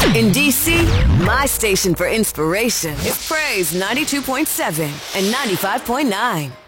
In DC, my station for inspiration is Praise 92.7 and 95.9.